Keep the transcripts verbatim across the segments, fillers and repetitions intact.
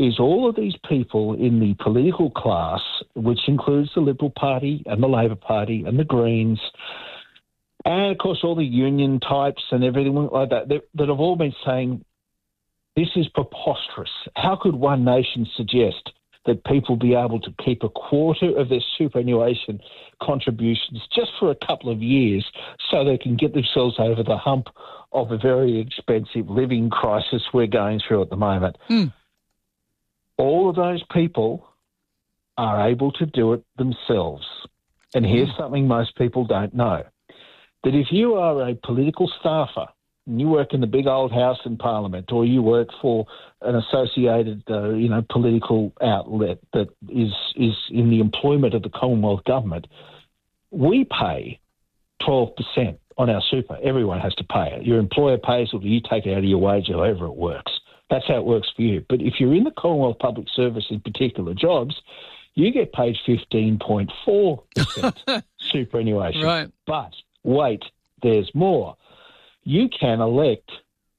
is all of these people in the political class, which includes the Liberal Party and the Labor Party and the Greens, and, of course, all the union types and everything like that, that, that have all been saying, this is preposterous. How could One Nation suggest that people be able to keep a quarter of their superannuation contributions just for a couple of years so they can get themselves over the hump of a very expensive living crisis we're going through at the moment? Mm. All of those people are able to do it themselves. And here's mm. something most people don't know, that if you are a political staffer and you work in the big old house in Parliament, or you work for an associated, uh, you know, political outlet that is is in the employment of the Commonwealth Government, we pay twelve percent on our super. Everyone has to pay it. Your employer pays it, or you take it out of your wage, however it works. That's how it works for you. But if you're in the Commonwealth Public Service in particular jobs, you get paid fifteen point four percent superannuation. Right. But wait, there's more. You can elect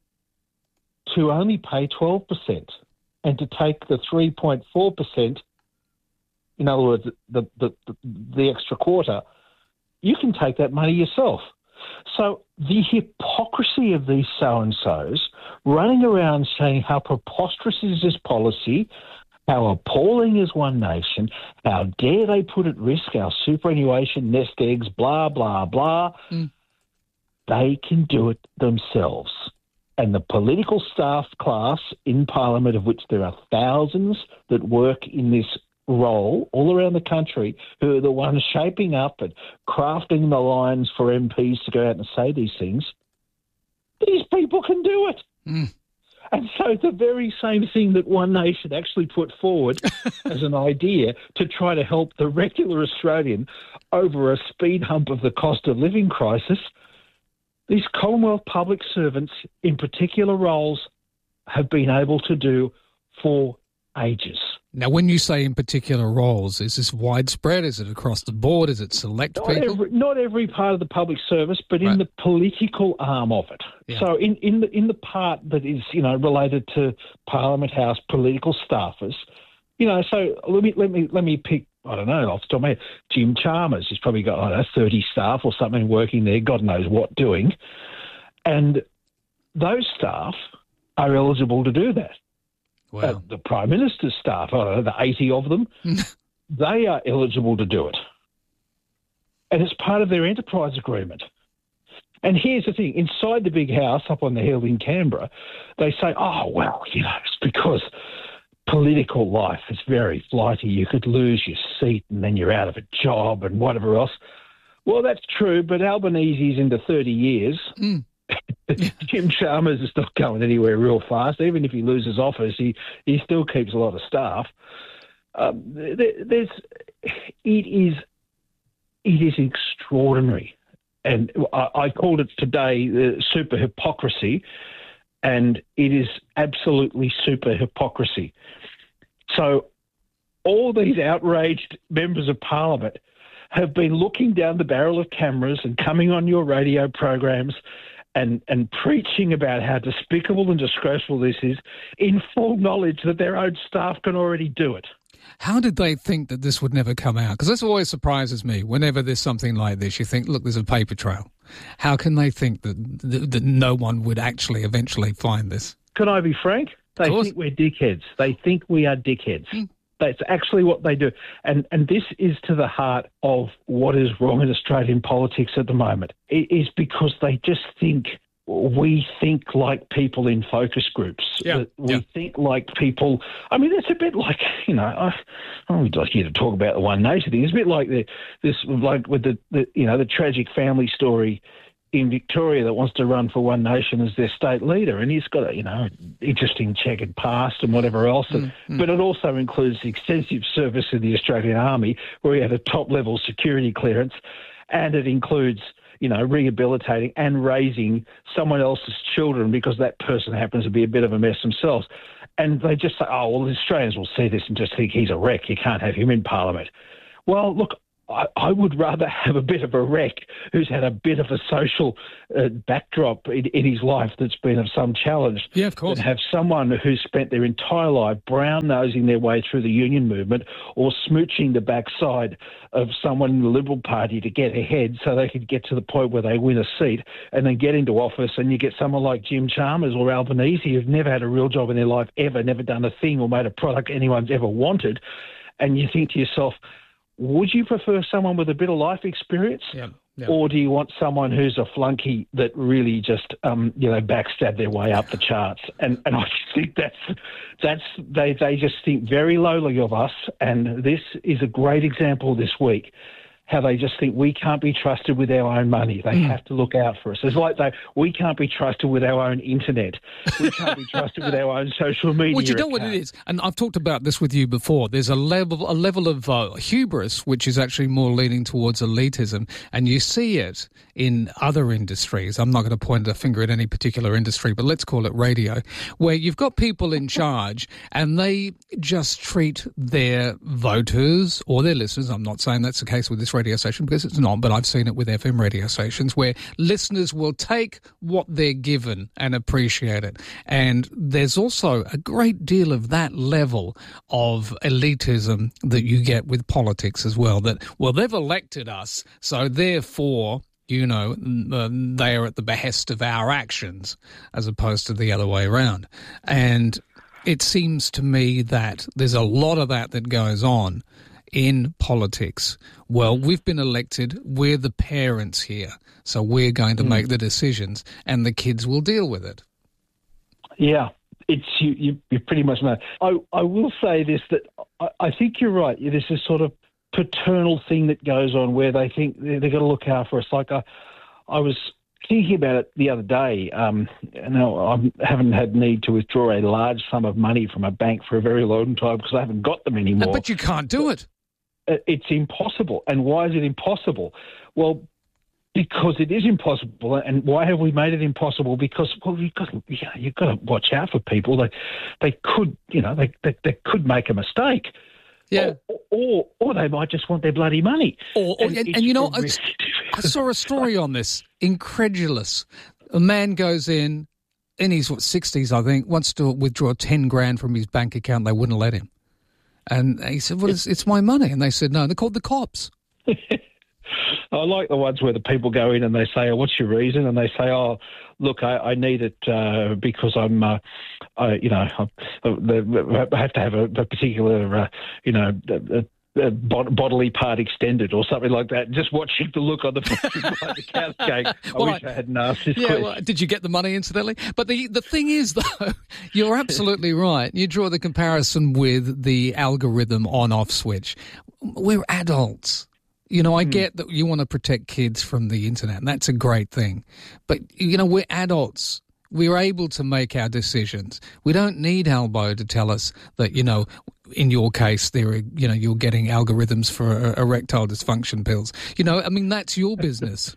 to only pay twelve percent and to take the three point four percent, in other words, the, the, the, the extra quarter, you can take that money yourself. So the hypocrisy of these so-and-sos running around saying how preposterous is this policy, how appalling is One Nation, how dare they put at risk our superannuation nest eggs, blah, blah, blah. Mm. They can do it themselves. And the political staff class in Parliament, of which there are thousands that work in this role all around the country, who are the ones shaping up and crafting the lines for M Ps to go out and say these things, these people can do it. Mm. And so the very same thing that One Nation actually put forward as an idea to try to help the regular Australian over a speed hump of the cost of living crisis, these Commonwealth public servants in particular roles have been able to do for ages. Now, when you say in particular roles, is this widespread? Is it across the board? Is it select not people? Every, not every part of the public service, but right. in the political arm of it. Yeah. So in, in, the, in the part that is, you know, related to Parliament House political staffers, you know, so let me let me let me pick, I don't know, off the top of my head, Jim Chalmers. He's probably got, I don't know, thirty staff or something working there, God knows what doing. And those staff are eligible to do that. Wow. Uh, the Prime Minister's staff, I don't know, the eighty of them, they are eligible to do it. And it's part of their enterprise agreement. And here's the thing, inside the big house up on the hill in Canberra, they say, oh, well, you know, it's because political life is very flighty. You could lose your seat and then you're out of a job and whatever else. Well, that's true, but Albanese's into thirty years. Mm. Jim Chalmers is not going anywhere real fast. Even if he loses office, he, he still keeps a lot of staff. Um, there, there's, it is, it is extraordinary. And I, I called it today uh, super hypocrisy, and it is absolutely super hypocrisy. So all these outraged members of Parliament have been looking down the barrel of cameras and coming on your radio programs and, and preaching about how despicable and disgraceful this is, in full knowledge that their own staff can already do it. How did they think that this would never come out? Because this always surprises me. Whenever there's something like this, you think, look, there's a paper trail. How can they think that, that, that no one would actually eventually find this? Can I be frank? They think we're dickheads. They think we are dickheads. Mm. That's actually what they do. And and this is to the heart of what is wrong in Australian politics at the moment. It is because they just think we think like people in focus groups. Yeah, we yeah. think like people. I mean, it's a bit like, you know, I, I don't like you to talk about the One Nation thing. It's a bit like the this like with the, the you know the tragic family story in Victoria that wants to run for One Nation as their state leader, and he's got a, you know, interesting checkered past and whatever else. Mm, mm. But it also includes extensive service in the Australian Army, where he had a top-level security clearance, and it includes, you know, rehabilitating and raising someone else's children because that person happens to be a bit of a mess themselves. And they just say, oh, well, the Australians will see this and just think he's a wreck. You can't have him in Parliament. Well, look, I, I would rather have a bit of a wreck who's had a bit of a social uh, backdrop in, in his life that's been of some challenge. Yeah, of course. Than have someone who's spent their entire life brown-nosing their way through the union movement or smooching the backside of someone in the Liberal Party to get ahead so they could get to the point where they win a seat and then get into office, and you get someone like Jim Chalmers or Albanese who've never had a real job in their life ever, never done a thing or made a product anyone's ever wanted, and you think to yourself, would you prefer someone with a bit of life experience, yeah, yeah. or do you want someone who's a flunky that really just, um, you know, backstab their way up the charts? And and I think that's that's they they just think very lowly of us. And this is a great example this week. How they just think we can't be trusted with our own money. They mm. have to look out for us. It's like they we can't be trusted with our own internet. We can't be trusted with our own social media. Well, you know account. what it is, and I've talked about this with you before. There's a level a level of uh, hubris which is actually more leaning towards elitism, and you see it in other industries. I'm not going to point a finger at any particular industry, but let's call it radio, where you've got people in charge and they just treat their voters or their listeners. I'm not saying that's the case with this radio station because it's not, but I've seen it with F M radio stations where listeners will take what they're given and appreciate it. And there's also a great deal of that level of elitism that you get with politics as well, that, well, they've elected us, so therefore, you know, they are at the behest of our actions as opposed to the other way around. And it seems to me that there's a lot of that that goes on in politics. Well, we've been elected, we're the parents here, so we're going to mm. make the decisions and the kids will deal with it. Yeah, it's you, you, you pretty much know. I, I will say this, that I, I think you're right. There's this sort of paternal thing that goes on where they think they're, they're going to look out for us. Like I, I was thinking about it the other day. Um, now, I haven't had need to withdraw a large sum of money from a bank for a very long time because I haven't got them anymore. But you can't do it. It's impossible. And why is it impossible? Well, because it is impossible. And why have we made it impossible? Because, well, you've got to, you've got to watch out for people. They, they could, you know, they, they, they could make a mistake. Yeah. Or, or, or they might just want their bloody money. Or, or, and, and, and you know, I, I saw a story on this. Incredulous. A man goes in, in his what, sixties, I think, wants to withdraw ten grand from his bank account. They wouldn't let him. And he said, well, it's, it's my money. And they said, no, they called the cops. I like the ones where the people go in and they say, oh, what's your reason? And they say, oh, look, I, I need it uh, because I'm, uh, I, you know, I, I have to have a, a particular, uh, you know, a, a bodily part extended or something like that. Just watching the look on the face of the cows going, I well, wish I, I hadn't asked this yeah, question. Well, did you get the money incidentally? But the, the thing is, though, you're absolutely right. You draw the comparison with the algorithm on-off switch. We're adults. You know, I get that you want to protect kids from the internet, and that's a great thing. But, you know, we're adults. We're able to make our decisions. We don't need Albo to tell us that, you know, in your case, there are, you know, you're getting algorithms for uh, erectile dysfunction pills. You know, I mean, that's your business.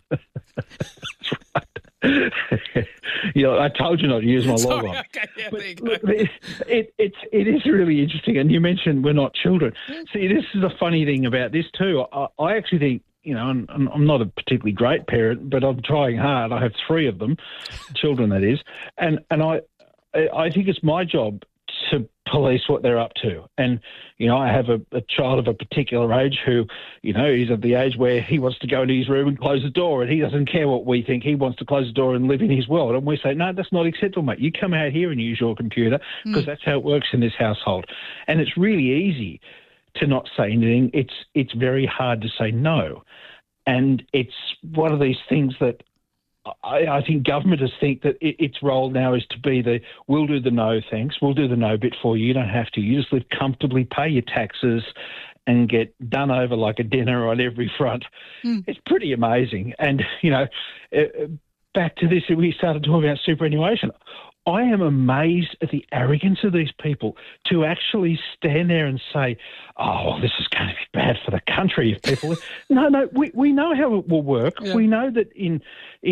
Yeah, I told you not to use my Sorry, logo. okay, yeah, but, there you go. Look, it, it, it's, it is really interesting, and you mentioned we're not children. See, this is a funny thing about this too. I, I actually think, you know, and, and I'm not a particularly great parent, but I'm trying hard. I have three of them, children that is, and and I I think it's my job to police what they're up to. And, you know, I have a, a child of a particular age who, you know, he's at the age where he wants to go into his room and close the door, and he doesn't care what we think. He wants to close the door and live in his world. And we say, no, that's not acceptable, mate. You come out here and use your computer because mm. that's how it works in this household. And it's really easy to not say anything. It's, it's very hard to say no. And it's one of these things that I, I think governments think that it, its role now is to be the, we'll do the no, thanks, we'll do the no bit for you, you don't have to. You just live comfortably, pay your taxes and get done over like a dinner on every front. Mm. It's pretty amazing. And, you know, uh, back to this, we started talking about superannuation. I am amazed at the arrogance of these people to actually stand there and say, oh, this is going to be bad for the country if people... no, no, we, we know how it will work. Yeah. We know that in in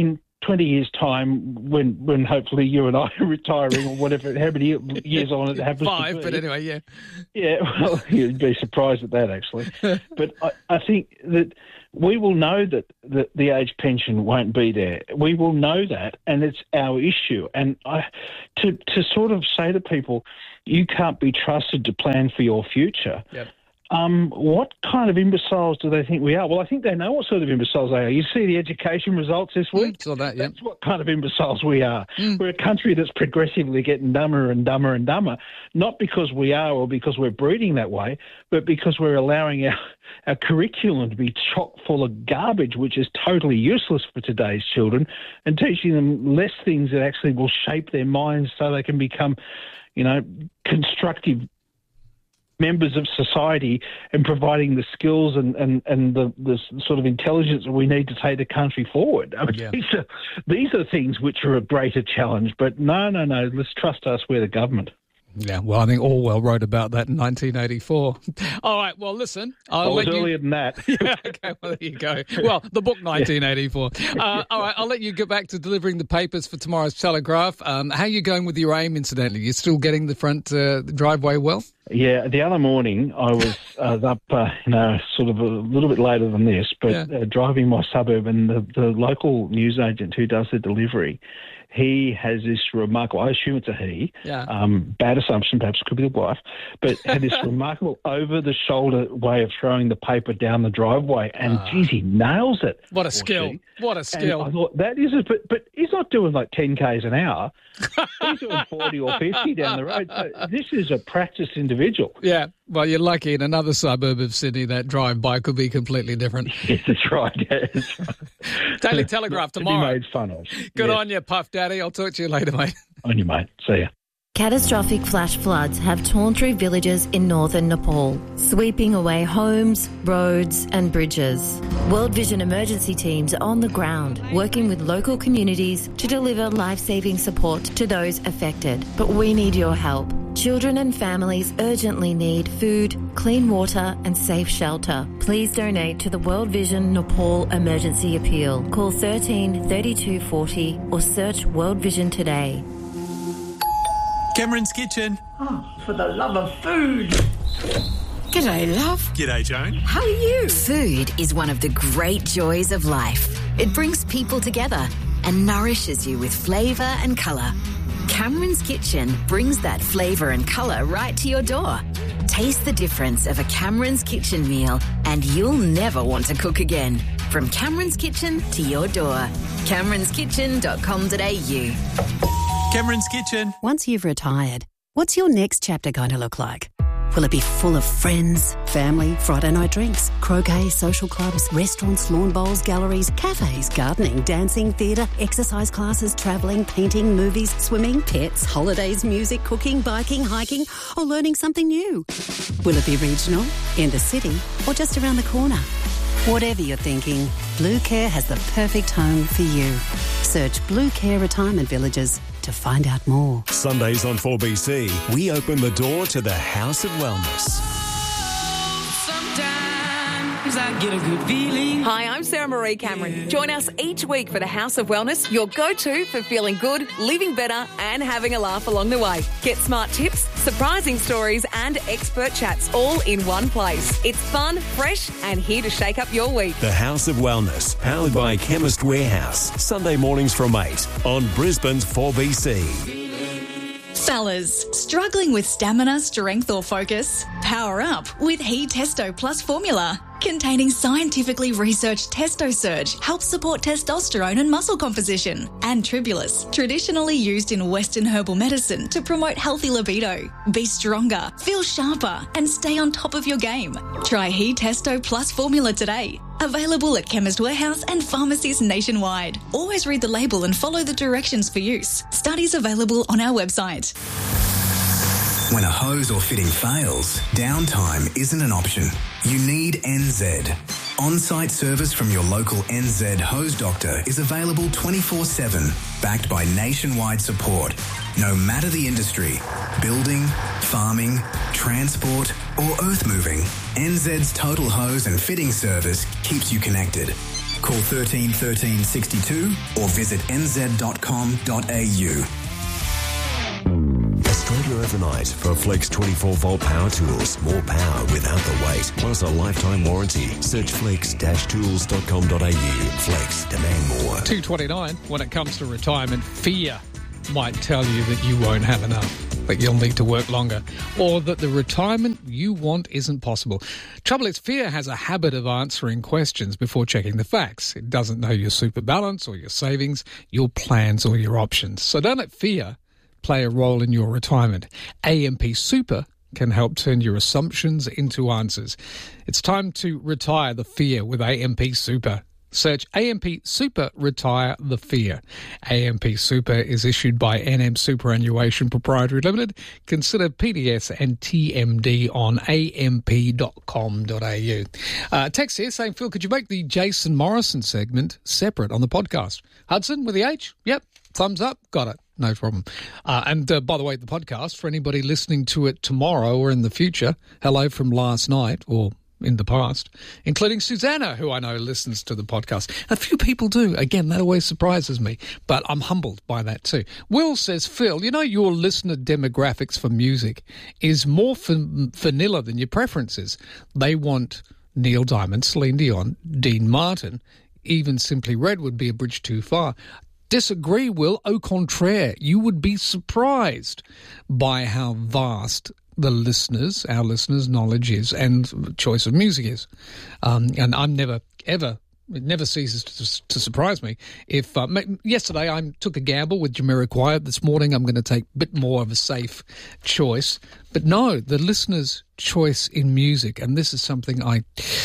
twenty years' time, when when hopefully you and I are retiring or whatever, how many years on it happens Five, to be. but anyway, yeah. Yeah, well, you'd be surprised at that, actually. But I, I think that we will know that the, the age pension won't be there. We will know that, and it's our issue. And I, to to sort of say to people, you can't be trusted to plan for your future. Yep. Um, what kind of imbeciles do they think we are? Well, I think they know what sort of imbeciles they are. You see the education results this week? Mm, saw that, yeah. That's what kind of imbeciles we are. Mm. We're a country that's progressively getting dumber and dumber and dumber, not because we are or because we're breeding that way, but because we're allowing our, our curriculum to be chock full of garbage, which is totally useless for today's children, and teaching them less things that actually will shape their minds so they can become, you know, constructive members of society, and providing the skills and, and, and the, the sort of intelligence that we need to take the country forward. I mean, Yeah. these are these are things which are a greater challenge. But no, no, no, let's trust us. We're the government. Yeah, well, I think Orwell wrote about that in nineteen eighty-four. All right, well, listen. I'll I was let you... earlier than that. Yeah, okay, well, there you go. Well, the book nineteen eighty-four. Uh, all right, I'll let you get back to delivering the papers for tomorrow's Telegraph. Um, how are you going with your aim, incidentally? You still getting the front uh, driveway well? Yeah, the other morning I was uh, up, uh, you know, sort of a little bit later than this, but Yeah. uh, driving my suburb, and the, the local newsagent who does the delivery, he has this remarkable, I assume it's a he, Yeah. um, bad assumption, perhaps it could be the wife, but had this remarkable over-the-shoulder way of throwing the paper down the driveway, and Ah. geez, he nails it. What a or skill. she. What a And skill. I thought, that is a, but, but he's not doing like ten kays an hour. He's doing forty or fifty down the road. So this is a practiced individual. Yeah, well, you're lucky in another suburb of Sydney that drive-by could be completely different. Yes, that's right. Yeah, that's right. Daily Telegraph To be tomorrow. made fun of. Good Yes. on you, Puff Daddy. I'll talk to you later, mate. On you, mate. See ya. Catastrophic flash floods have torn through villages in northern Nepal, sweeping away homes, roads and bridges. World Vision emergency teams are on the ground, working with local communities to deliver life-saving support to those affected. But we need your help. Children and families urgently need food, clean water and safe shelter. Please donate to the World Vision Nepal Emergency Appeal. Call thirteen thirty-two forty or search World Vision today. Cameron's Kitchen. Oh, for the love of food. G'day, love. G'day, Joan. How are you? Food is one of the great joys of life. It brings people together and nourishes you with flavour and colour. Cameron's Kitchen brings that flavour and colour right to your door. Taste the difference of a Cameron's Kitchen meal and you'll never want to cook again. From Cameron's Kitchen to your door. camerons kitchen dot com dot a u. Cameron's Kitchen. Once you've retired, what's your next chapter going to look like? Will it be full of friends, family, Friday night drinks, croquet, social clubs, restaurants, lawn bowls, galleries, cafes, gardening, dancing, theatre, exercise classes, travelling, painting, movies, swimming, pets, holidays, music, cooking, biking, hiking, or learning something new? Will it be regional, in the city, or just around the corner? Whatever you're thinking, Blue Care has the perfect home for you. Search Blue Care Retirement Villages to find out more. Sundays on four B C, we open the door to the House of Wellness. Sometimes I get a good feeling. Hi, I'm Sarah Marie Cameron. Join us each week for the House of Wellness, your go-to for feeling good, living better and having a laugh along the way. Get smart tips, surprising stories and expert chats all in one place. It's fun, fresh and here to shake up your week. The House of Wellness, powered by Chemist Warehouse. Sunday mornings from eight on Brisbane's four B C. Fellas, struggling with stamina, strength or focus? Power up with He Testo Plus formula. Containing scientifically researched Testo Surge helps support testosterone and muscle composition. And Tribulus, traditionally used in Western herbal medicine to promote healthy libido. Be stronger, feel sharper and stay on top of your game. Try He Testo Plus formula today. Available at Chemist Warehouse and pharmacies nationwide. Always read the label and follow the directions for use. Studies available on our website. When a hose or fitting fails, downtime isn't an option. You need N Z. On-site service from your local N Z hose doctor is available twenty-four seven, backed by nationwide support. No matter the industry, building, farming, transport or earth moving, N Z's total hose and fitting service keeps you connected. Call thirteen thirteen sixty-two or visit n z dot com dot a u. Australia overnight for Flex twenty-four volt power tools. More power without the weight, plus a lifetime warranty. Search flex dash tools dot com dot a u. Flex, demand more. two twenty-nine, when it comes to retirement, fear might tell you that you won't have enough, that you'll need to work longer, or that the retirement you want isn't possible. Trouble is, fear has a habit of answering questions before checking the facts. It doesn't know your super balance or your savings, your plans or your options. So don't let fear play a role in your retirement. A M P Super can help turn your assumptions into answers. It's time to retire the fear with A M P Super. Search A M P Super Retire the Fear. A M P Super is issued by N M Superannuation Proprietary Limited. Consider P D S and T M D on a m p dot com dot a u. Uh, text here saying, Phil, could you make the Jason Morrison segment separate on the podcast? Hudson with the H? Yep. Thumbs up. Got it. No problem. Uh, and uh, by the way, the podcast, for anybody listening to it tomorrow or in the future, hello from last night or in the past, including Susanna, who I know listens to the podcast. A few people do. Again, that always surprises me, but I'm humbled by that too. Will says, Phil, you know your listener demographics for music is more f- vanilla than your preferences. They want Neil Diamond, Celine Dion, Dean Martin, even Simply Red would be a bridge too far. Disagree, Will. Au contraire, you would be surprised by how vast the listeners, our listeners' knowledge is and choice of music is. Um, and I'm never, ever, it never ceases to, to surprise me. If uh, yesterday I took a gamble with Jamiroquai, this morning I'm going to take a bit more of a safe choice. But no, the listeners' choice in music, and this is something I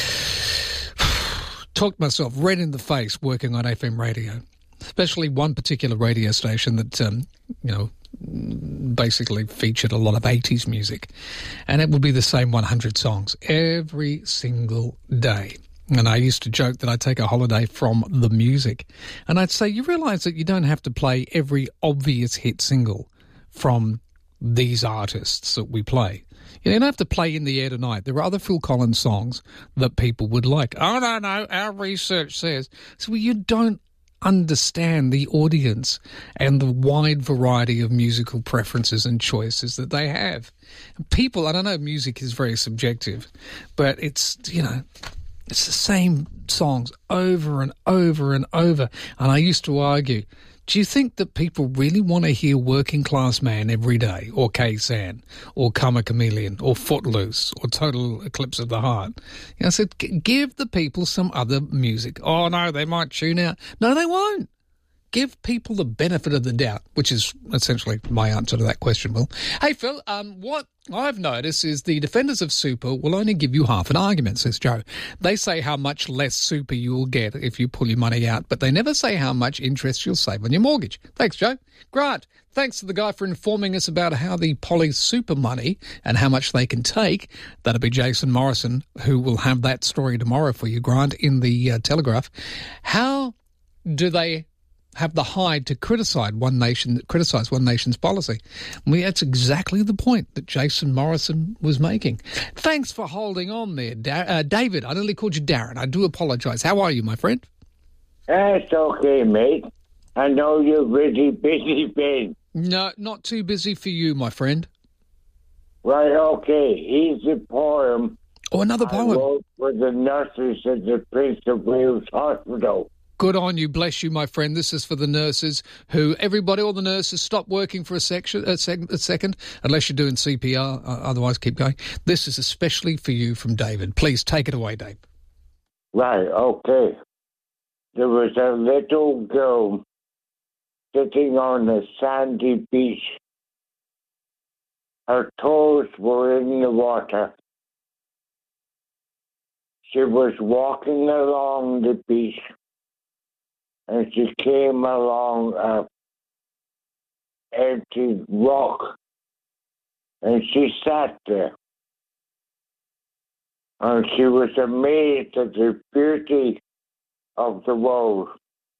talked myself red in the face working on F M radio, especially one particular radio station that, um, you know, basically featured a lot of eighties music, and it would be the same one hundred songs every single day. And I used to joke that I'd take a holiday from the music, and I'd say, you realise that you don't have to play every obvious hit single from these artists that we play. You don't have to play In the Air Tonight. There are other Phil Collins songs that people would like. Oh, no, no, our research says. So you don't understand the audience and the wide variety of musical preferences and choices that they have. People, I don't know, music is very subjective, but it's, you know, it's the same songs over and over and over. And I used to argue, do you think that people really want to hear Working Class Man every day, or K-San, or Come a Chameleon, or Footloose, or Total Eclipse of the Heart? You know, I said, give the people some other music. Oh, no, they might tune out. No, they won't. Give people the benefit of the doubt, which is essentially my answer to that question, Will. Hey, Phil, um, what I've noticed is the defenders of super will only give you half an argument, says Joe. They say how much less super you will get if you pull your money out, but they never say how much interest you'll save on your mortgage. Thanks, Joe. Grant, thanks to the guy for informing us about how the Poly super money and how much they can take. That'll be Jason Morrison, who will have that story tomorrow for you, Grant, in the uh, Telegraph. How do they have the hide to criticise one nation, criticise one nation's policy? Well, that's exactly the point that Jason Morrison was making. Thanks for holding on there, da- uh, David. I nearly called you Darren. I do apologise. How are you, my friend? That's okay, mate. I know you're really busy, Ben. No, not too busy for you, my friend. Right, okay. Here's a poem. Oh, another poem. I wrote for the nurses at the Prince of Wales Hospital. Good on you. Bless you, my friend. This is for the nurses who, everybody, all the nurses, stop working for a, section, a, sec, a second, unless you're doing C P R. Uh, otherwise, keep going. This is especially for you from David. Please take it away, Dave. Right, okay. There was a little girl sitting on a sandy beach. Her toes were in the water. She was walking along the beach, and she came along an empty rock, and she sat there. And she was amazed at the beauty of the world.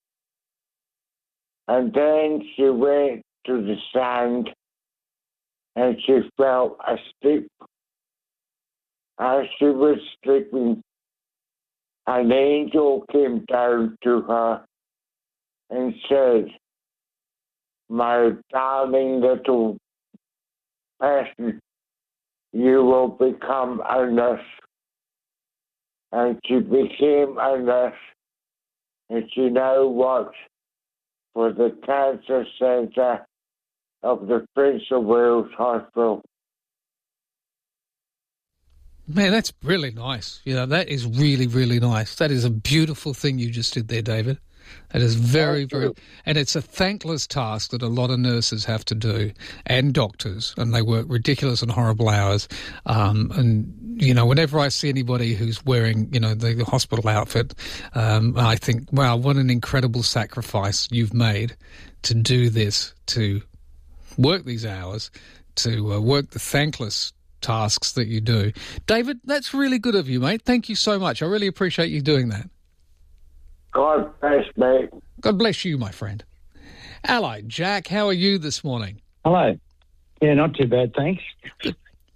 And then she went to the sand, and she fell asleep. As she was sleeping, an angel came down to her and said, my darling little person, you will become a nurse. And she became a nurse. And she now works for the Cancer Centre of the Prince of Wales Hospital. Man, that's really nice. You know, that is really, really nice. That is a beautiful thing you just did there, David. That is very, very... And it's a thankless task that a lot of nurses have to do, and doctors, and they work ridiculous and horrible hours. Um, and, you know, whenever I see anybody who's wearing, you know, the, the hospital outfit, um, I think, wow, what an incredible sacrifice you've made to do this, to work these hours, to uh, work the thankless tasks that you do. David, that's really good of you, mate. Thank you so much. I really appreciate you doing that. God bless, mate. God bless you, my friend. Allied Jack, how are you this morning? Hello. Yeah, not too bad, thanks. Good.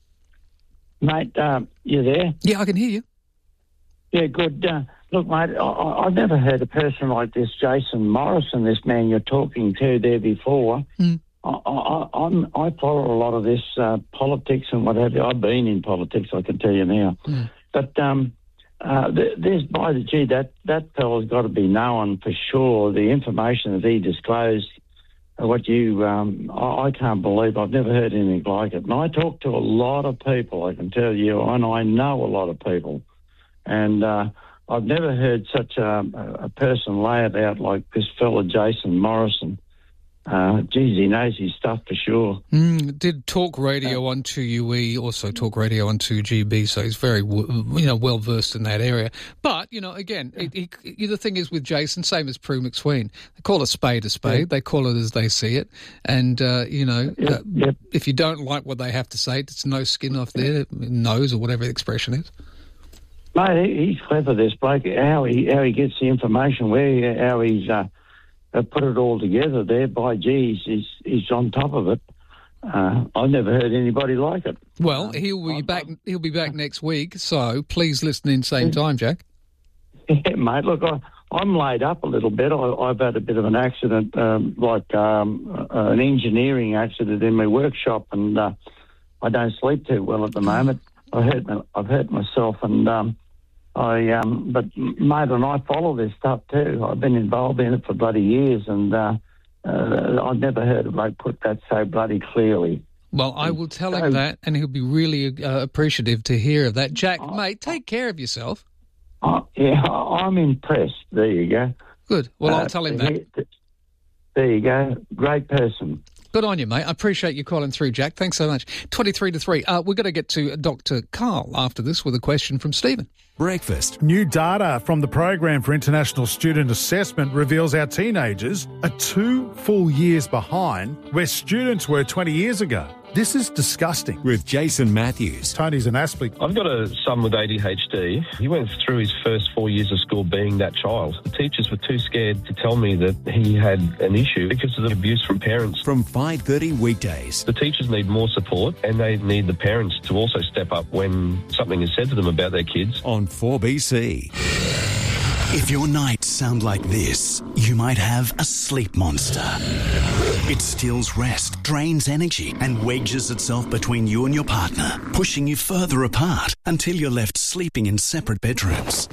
Mate, um, you there? Yeah, I can hear you. Yeah, good. Uh, look, mate, I, I've never heard a person like this, Jason Morrison, this man you're talking to there before. Mm. I, I, I'm, I follow a lot of this uh, politics and what have you. I've been in politics, I can tell you now. Mm. But um, uh, there's, by the gee, that, that fella's got to be known for sure. The information that he disclosed, uh, what you, um, I, I can't believe. I've never heard anything like it. And I talk to a lot of people, I can tell you, and I know a lot of people. And uh, I've never heard such a, a person lay it out like this fella, Jason Morrison. Uh, geez, he knows his stuff for sure. Mm, did talk radio on two U E, also talk radio on two G B, so he's very, you know, well versed in that area. But you know, again, yeah. it, it, the thing is with Jason, same as Prue McSween, they call a spade a spade. Yeah. They call it as they see it, and uh, you know, yep. Uh, Yep. if you don't like what they have to say, it's no skin off their nose or whatever the expression is. Mate, he's clever. This bloke, how he how he gets the information, where how he's. Uh, Uh, put it all together there. By geez, he's, he's on top of it. Uh, I've never heard anybody like it. Well, he'll be I'm, back. He'll be back next week. So please listen in same time, Jack. Yeah, mate. Look, I, I'm laid up a little bit. I, I've had a bit of an accident, um, like um, uh, an engineering accident in my workshop, and uh, I don't sleep too well at the moment. I hurt. My, I've hurt myself, and. Um, I um, but mate, and I follow this stuff too. I've been involved in it for bloody years, and uh, uh, I've never heard of like put that so bloody clearly. Well, I will tell so, him that, and he'll be really uh, appreciative to hear of that. Jack, uh, mate, take care of yourself. Uh, yeah, I'm impressed. There you go. Good. Well, uh, I'll tell him that. There you go. Great person. Good on you, mate. I appreciate you calling through, Jack. Thanks so much. twenty-three to three. Uh, we're going to get to Doctor Carl after this with a question from Stephen. Breakfast. New data from the Program for International Student Assessment reveals our teenagers are two full years behind where students were twenty years ago. This is disgusting. With Jason Matthews. Tony's an athlete. I've got a son with A D H D. He went through his first four years of school being that child. The teachers were too scared to tell me that he had an issue because of the abuse from parents. From five thirty weekdays. The teachers need more support, and they need the parents to also step up when something is said to them about their kids. On four B C. If your nights sound like this, you might have a sleep monster. It steals rest, drains energy, and wedges itself between you and your partner, pushing you further apart until you're left sleeping in separate bedrooms.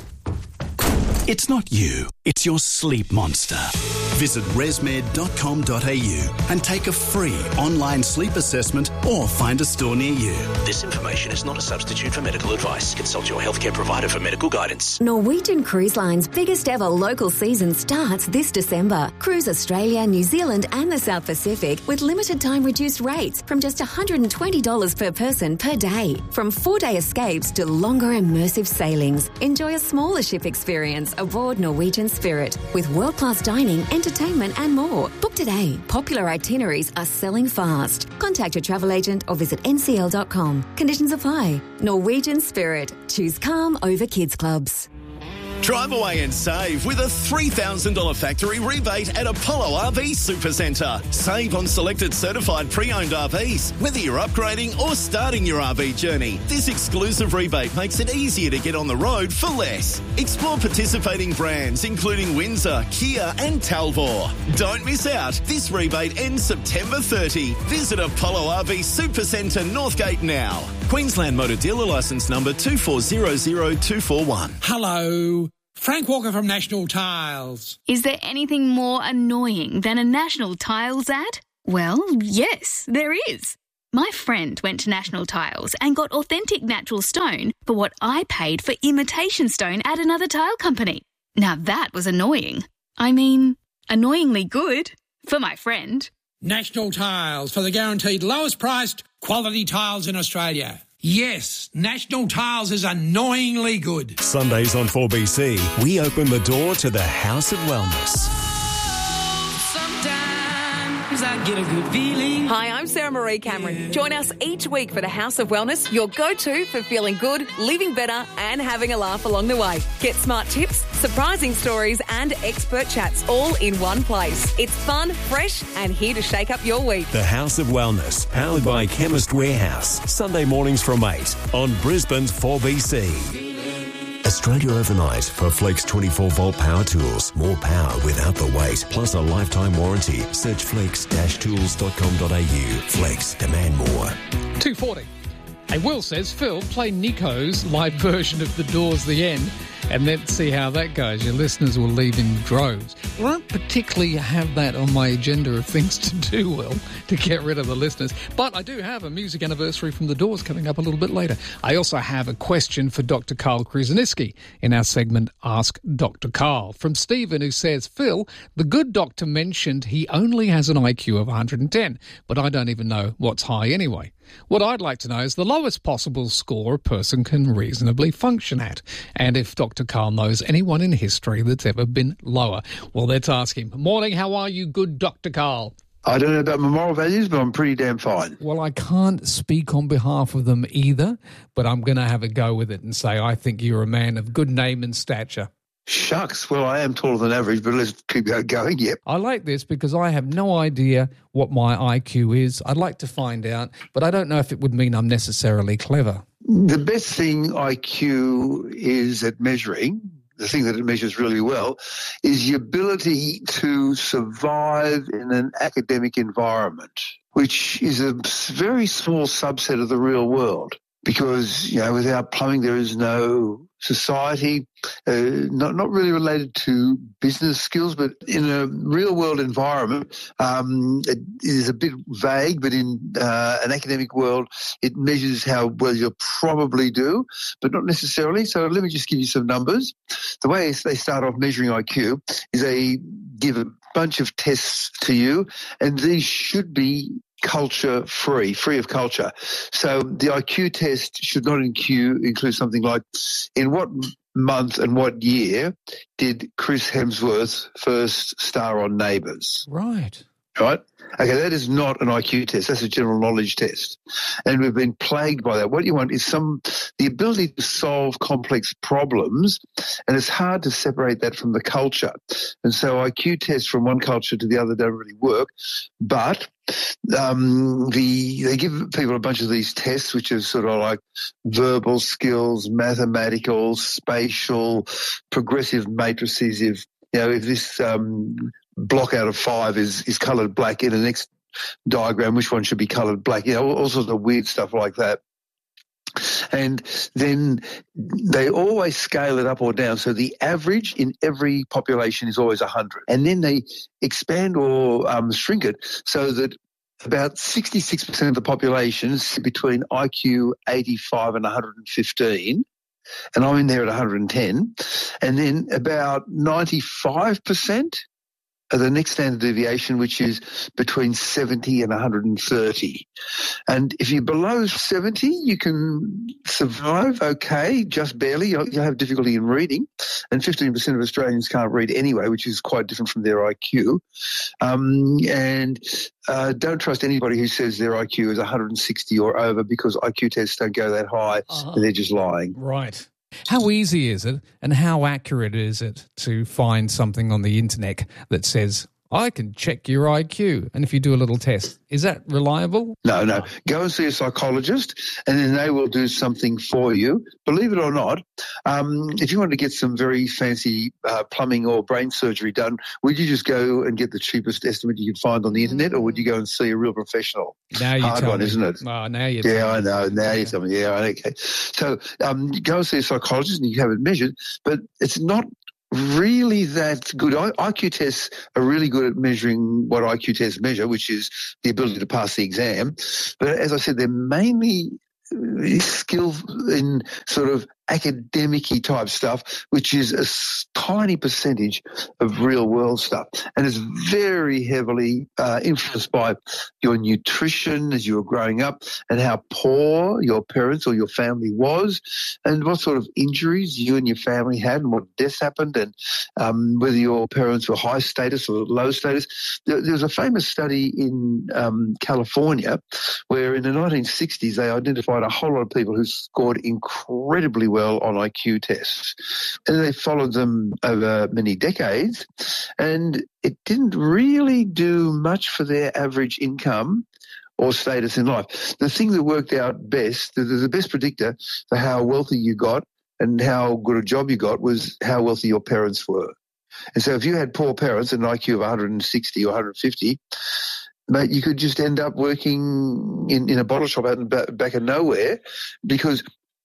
It's not you, it's your sleep monster. Visit resmed dot com dot a u and take a free online sleep assessment or find a store near you. This information is not a substitute for medical advice. Consult your healthcare provider for medical guidance. Norwegian Cruise Line's biggest ever local season starts this December. Cruise Australia, New Zealand and the South Pacific with limited time reduced rates from just one hundred twenty dollars per person per day. From four-day escapes to longer immersive sailings. Enjoy a smaller ship experience aboard Norwegian Spirit with world-class dining, entertainment and more. Book today. Popular itineraries are selling fast. Contact your travel agent or visit n c l dot com. Conditions apply. Norwegian Spirit. Choose calm over kids clubs. Drive away and save with a three thousand dollars factory rebate at Apollo R V Supercentre. Save on selected certified pre-owned R Vs, whether you're upgrading or starting your R V journey. This exclusive rebate makes it easier to get on the road for less. Explore participating brands including Windsor, Kia and Talbot. Don't miss out. This rebate ends September thirtieth. Visit Apollo R V Supercentre Northgate now. Queensland Motor Dealer Licence number two four zero zero two four one. Hello. Frank Walker from National Tiles. Is there anything more annoying than a National Tiles ad? Well, yes, there is. My friend went to National Tiles and got authentic natural stone for what I paid for imitation stone at another tile company. Now that was annoying. I mean, annoyingly good for my friend. National Tiles, for the guaranteed lowest priced quality tiles in Australia. Yes, National Tiles is annoyingly good. Sundays on four B C, we open the door to the House of Wellness. Sometimes I get a good feeling. Hi, I'm Sarah Marie Cameron. Join us each week for the House of Wellness, your go-to for feeling good, living better and having a laugh along the way. Get smart tips, surprising stories and expert chats all in one place. It's fun, fresh and here to shake up your week. The House of Wellness, powered by Chemist Warehouse. Sunday mornings from eight on Brisbane's four B C. Australia Overnight for Flex twenty-four volt power tools. More power without the weight, plus a lifetime warranty. Search flex dash tools dot com dot a u. Flex, demand more. two forty. Hey, Will says, Phil, play Nico's live version of The Doors, The End, and let's see how that goes. Your listeners will leave in droves. Well, I don't particularly have that on my agenda of things to do, Will, to get rid of the listeners. But I do have a music anniversary from The Doors coming up a little bit later. I also have a question for Doctor Carl Kruseniski in our segment Ask Doctor Carl. From Stephen, who says, Phil, the good doctor mentioned he only has an I Q of one hundred ten, but I don't even know what's high anyway. What I'd like to know is the lowest possible score a person can reasonably function at, and if Doctor Carl knows anyone in history that's ever been lower. Well, let's ask him. Morning, how are you, good Doctor Carl? I don't know about my moral values, but I'm pretty damn fine. Well, I can't speak on behalf of them either, but I'm going to have a go with it and say I think you're a man of good name and stature. Shucks. Well, I am taller than average, but let's keep going. Yep. I like this because I have no idea what my I Q is. I'd like to find out, but I don't know if it would mean I'm necessarily clever. The best thing I Q is at measuring, the thing that it measures really well, is the ability to survive in an academic environment, which is a very small subset of the real world. Because, you know, without plumbing there is no society, uh, not not really related to business skills, but in a real-world environment, um, it is a bit vague, but in uh, an academic world, it measures how well you'll probably do, but not necessarily. So let me just give you some numbers. The way they start off measuring I Q is they give a bunch of tests to you, and these should be culture free, free of culture. So the I Q test should not include, include something like, in what month and what year did Chris Hemsworth first star on Neighbours? Right. Right? Okay, that is not an I Q test. That's a general knowledge test. And we've been plagued by that. What you want is some the ability to solve complex problems, and it's hard to separate that from the culture. And so I Q tests from one culture to the other don't really work. But um, the they give people a bunch of these tests, which are sort of like verbal skills, mathematical, spatial, progressive matrices. If you know, if this um, block out of five is, is coloured black in the next diagram, which one should be coloured black? You know, all, all sorts of weird stuff like that. And then they always scale it up or down. So the average in every population is always one hundred. And then they expand or um, shrink it so that about sixty-six percent of the population is between I Q eighty-five and one hundred fifteen. And I'm in there at one hundred ten. And then about ninety-five percent are the next standard deviation, which is between seventy and one hundred thirty. And if you're below seventy, you can survive okay, just barely. You'll, you'll have difficulty in reading. And fifteen percent of Australians can't read anyway, which is quite different from their I Q. Um, and uh, don't trust anybody who says their I Q is one hundred sixty or over, because I Q tests don't go that high, uh-huh. and they're just lying. Right. How easy is it and how accurate is it to find something on the internet that says, I can check your I Q, and if you do a little test, is that reliable? No, no. Go and see a psychologist, and then they will do something for you. Believe it or not, um, if you want to get some very fancy uh, plumbing or brain surgery done, would you just go and get the cheapest estimate you could find on the internet, or would you go and see a real professional? Now you Hard tell one, me. isn't it? Oh, now you Yeah, tell I me. know. Now Yeah. you tell me. Yeah, okay. So um, go and see a psychologist, and you have it measured, but it's not really that good. I, IQ tests are really good at measuring what I Q tests measure, which is the ability to pass the exam. But as I said, they're mainly uh, skill in sort of academic-y type stuff, which is a s- tiny percentage of real-world stuff. And it's very heavily uh, influenced by your nutrition as you were growing up and how poor your parents or your family was and what sort of injuries you and your family had and what deaths happened and um, whether your parents were high status or low status. There, there was a famous study in um, California where in the nineteen sixties they identified a whole lot of people who scored incredibly well on I Q tests. And they followed them over many decades, and it didn't really do much for their average income or status in life. The thing that worked out best, the, the best predictor for how wealthy you got and how good a job you got was how wealthy your parents were. And so if you had poor parents and an I Q of one hundred sixty or one hundred fifty, mate, you could just end up working in, in a bottle shop out in back, back of nowhere because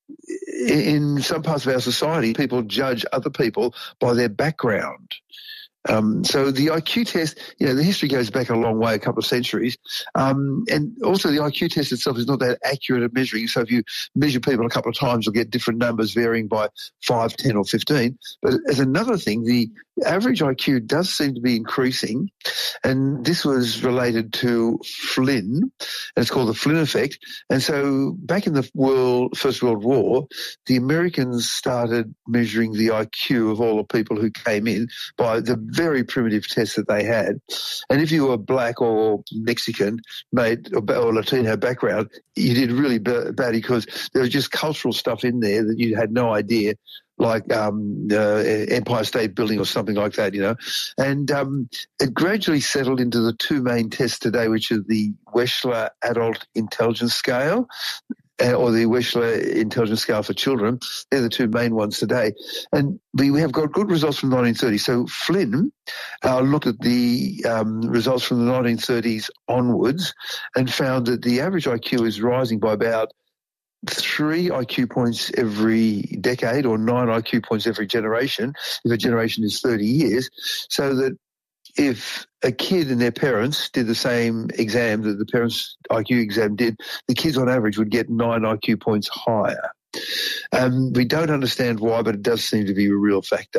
in some parts of our society, people judge other people by their background. Um, so the I Q test, you know, the history goes back a long way, a couple of centuries. Um, and also the I Q test itself is not that accurate at measuring. So if you measure people a couple of times, you'll get different numbers varying by five, ten or fifteen. But as another thing, the average I Q does seem to be increasing. And this was related to Flynn, and it's called the Flynn effect. And so back in the world, First World War, the Americans started measuring the I Q of all the people who came in by the very primitive tests that they had. And if you were black or Mexican, mate, or, or Latino background, you did really b- bad because there was just cultural stuff in there that you had no idea, like um, uh, Empire State Building or something like that, you know. And um, it gradually settled into the two main tests today, which are the Wechsler Adult Intelligence Scale uh, or the Wechsler Intelligence Scale for Children. They're the two main ones today. And we, we have got good results from the nineteen thirties. So Flynn uh, looked at the um, results from the nineteen thirties onwards and found that the average I Q is rising by about three I Q points every decade or nine I Q points every generation, if a generation is thirty years, so that if a kid and their parents did the same exam that the parents' I Q exam did, the kids on average would get nine I Q points higher. Um, we don't understand why, but it does seem to be a real factor.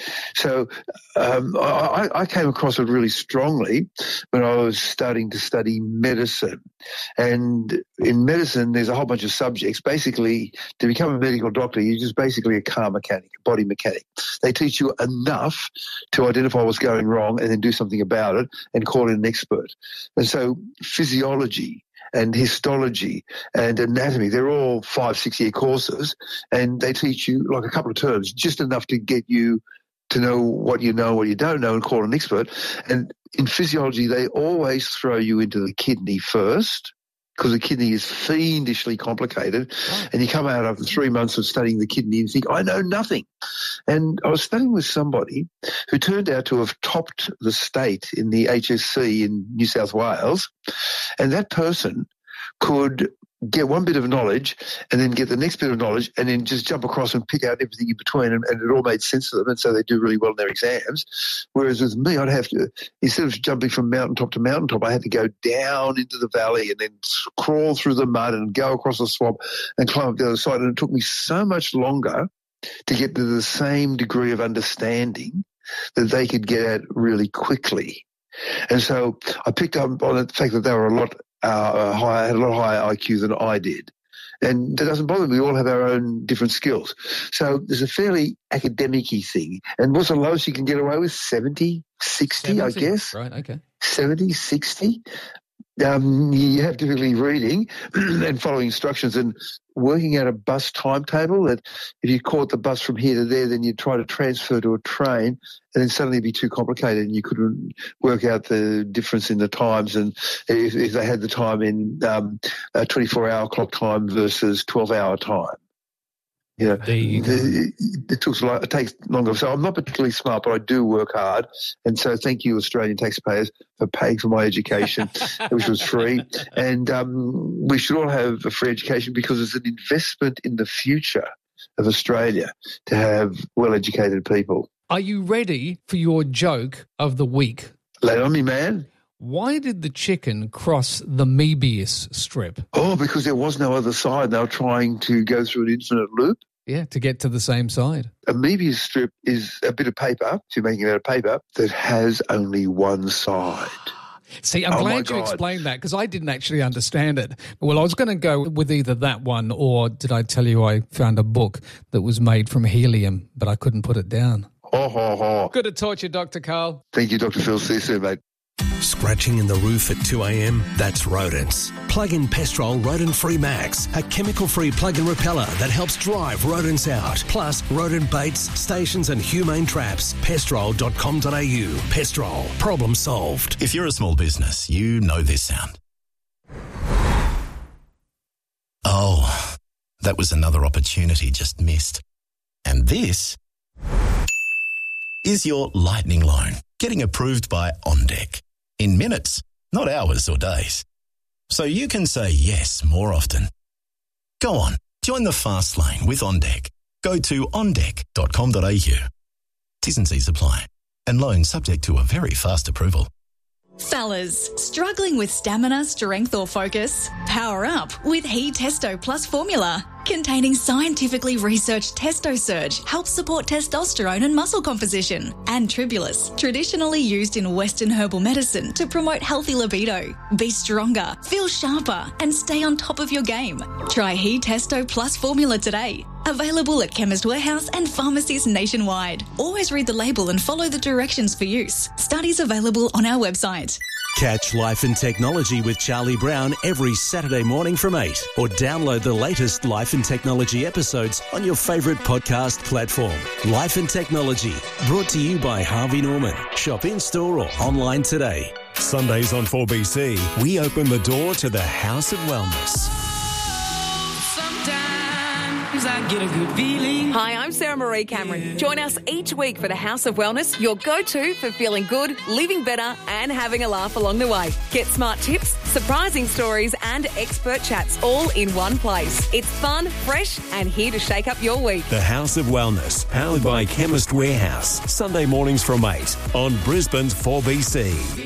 So um, I, I came across it really strongly when I was starting to study medicine. And in medicine, there's a whole bunch of subjects. Basically, to become a medical doctor, you're just basically a car mechanic, a body mechanic. They teach you enough to identify what's going wrong and then do something about it and call in an expert. And so physiology and histology and anatomy, they're all five, six-year courses, and they teach you like a couple of terms, just enough to get you to know what you know, what you don't know, and call an expert. And in physiology, they always throw you into the kidney first because the kidney is fiendishly complicated. And you come out after three months of studying the kidney and think, I know nothing. And I was studying with somebody who turned out to have topped the state in the H S C in New South Wales. And that person could get one bit of knowledge and then get the next bit of knowledge and then just jump across and pick out everything in between, and, and it all made sense to them, and so they do really well in their exams. Whereas with me, I'd have to, instead of jumping from mountaintop to mountaintop, I had to go down into the valley and then crawl through the mud and go across the swamp and climb up the other side. And it took me so much longer to get to the same degree of understanding that they could get at really quickly. And so I picked up on the fact that they were a lot uh, higher, had a lot higher I Q than I did. And that doesn't bother me. We all have our own different skills. So there's a fairly academic-y thing. And what's the lowest you can get away with? seventy, sixty, I guess. Right, okay. seventy, sixty. um, you have difficulty reading and following instructions and working out a bus timetable, that if you caught the bus from here to there, then you'd try to transfer to a train, and then suddenly it'd be too complicated and you couldn't work out the difference in the times, and if, if they had the time in um, a twenty-four hour clock time versus twelve hour time. You know, there you go. It, it, takes, it takes longer. So I'm not particularly smart, but I do work hard. And so thank you, Australian taxpayers, for paying for my education, which was free. And um, we should all have a free education because it's an investment in the future of Australia to have well-educated people. Are you ready for your joke of the week? Lay it on me, man. Why did the chicken cross the Möbius strip? Oh, because there was no other side. They were trying to go through an infinite loop. Yeah, to get to the same side. A Möbius strip is a bit of paper, if you're making it out of paper, that has only one side. See, I'm oh glad you explained that because I didn't actually understand it. Well, I was going to go with either that one or did I tell you I found a book that was made from helium, but I couldn't put it down. Oh, ho, ho. Good to talk to you, Doctor Carl. Thank you, Doctor Phil. See you soon, mate. Scratching in the roof at two a.m? That's rodents. Plug in Pestrol Rodent Free Max, a chemical-free plug-in repeller that helps drive rodents out. Plus, rodent baits, stations and humane traps. pestrol dot com dot a u. Pestrol. Problem solved. If you're a small business, you know this sound. Oh, that was another opportunity just missed. And this is your lightning loan, getting approved by OnDeck. In minutes, not hours or days. So you can say yes more often. Go on, join the fast lane with OnDeck. Go to on deck dot com dot a u. T's and C's apply. And loan subject to a very fast approval. Fellas, struggling with stamina, strength or focus? Power up with He Testo Plus formula. Containing scientifically researched Testo Surge helps support testosterone and muscle composition. And Tribulus, traditionally used in Western herbal medicine to promote healthy libido. Be stronger, feel sharper and stay on top of your game. Try He Testo Plus formula today. Available at Chemist Warehouse and pharmacies nationwide. Always read the label and follow the directions for use. Studies available on our website. Catch Life and Technology with Charlie Brown every Saturday morning from eight, or download the latest Life and Technology episodes on your favourite podcast platform. Life and Technology, brought to you by Harvey Norman. Shop in-store or online today. Sundays on four B C, we open the door to the House of Wellness. I get a good feeling. Hi, I'm Sarah Marie Cameron. Join us each week for the House of Wellness, your go-to for feeling good, living better and having a laugh along the way. Get smart tips, surprising stories and expert chats all in one place. It's fun, fresh and here to shake up your week. The House of Wellness, powered by Chemist Warehouse. Sunday mornings from eight on Brisbane's four B C.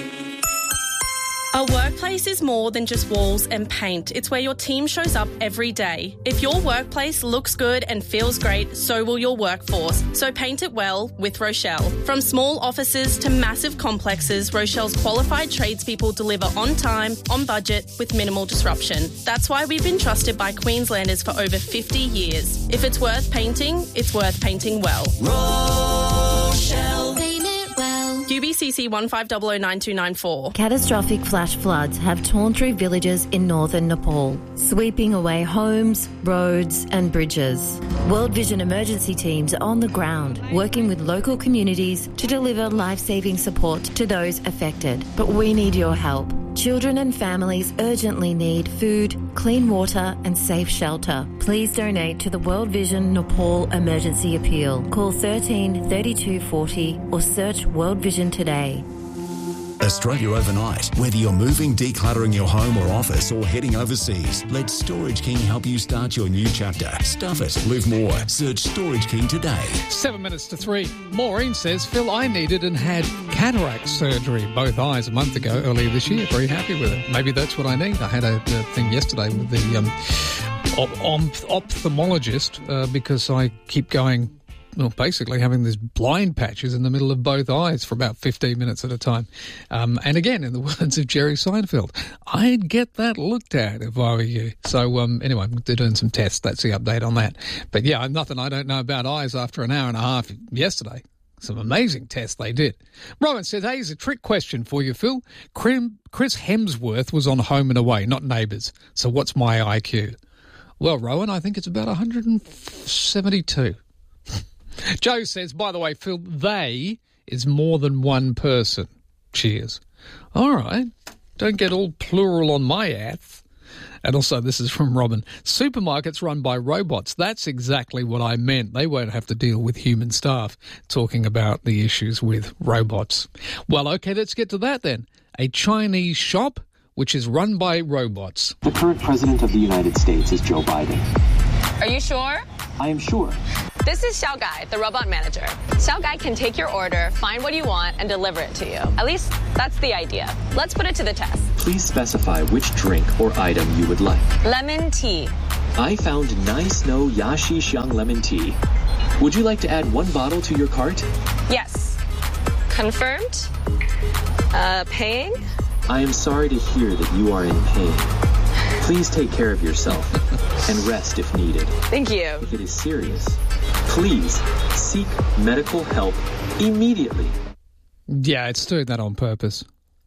A workplace is more than just walls and paint. It's where your team shows up every day. If your workplace looks good and feels great, so will your workforce. So paint it well with Rochelle. From small offices to massive complexes, Rochelle's qualified tradespeople deliver on time, on budget, with minimal disruption. That's why we've been trusted by Queenslanders for over fifty years. If it's worth painting, it's worth painting well. Rochelle. Paint it well. U B C C one five zero zero nine two nine four. Catastrophic flash floods have torn through villages in northern Nepal, sweeping away homes, roads and bridges. World Vision emergency teams are on the ground, working with local communities to deliver life-saving support to those affected. But we need your help. Children and families urgently need food, clean water and safe shelter. Please donate to the World Vision Nepal Emergency Appeal. Call thirteen thirty-two forty or search World Vision today. Australia Overnight. Whether you're moving, decluttering your home or office, or heading overseas, let Storage King help you start your new chapter. Stuff it, live more. Search Storage King today. Seven minutes to three. Maureen says, Phil, I needed and had cataract surgery, both eyes, a month ago, earlier this year. Very happy with it. Maybe that's what I need. I had a, a thing yesterday with the um, op- op- ophthalmologist uh, because I keep going... Well, basically having these blind patches in the middle of both eyes for about fifteen minutes at a time. Um, and again, in the words of Jerry Seinfeld, I'd get that looked at if I were you. So um, anyway, they're doing some tests. That's the update on that. But yeah, nothing I don't know about eyes after an hour and a half yesterday. Some amazing tests they did. Rowan said, hey, here's a trick question for you, Phil. Chris Hemsworth was on Home and Away, not Neighbours. So what's my I Q? Well, Rowan, I think it's about one hundred seventy-two. Joe says, by the way, Phil, they is more than one person. Cheers. All right. Don't get all plural on my ass. And also, this is from Robin. Supermarkets run by robots. That's exactly what I meant. They won't have to deal with human staff, talking about the issues with robots. Well, okay, let's get to that then. A Chinese shop which is run by robots. The current president of the United States is Joe Biden. Are you sure? I am sure. This is Xiao Gai, the robot manager. Xiao Gai can take your order, find what you want, and deliver it to you. At least, that's the idea. Let's put it to the test. Please specify which drink or item you would like. Lemon tea. I found Nice No Yashi Xiang lemon tea. Would you like to add one bottle to your cart? Yes. Confirmed. Uh, paying? I am sorry to hear that you are in pain. Please take care of yourself and rest if needed. Thank you. If it is serious, please seek medical help immediately. Yeah, it's doing that on purpose.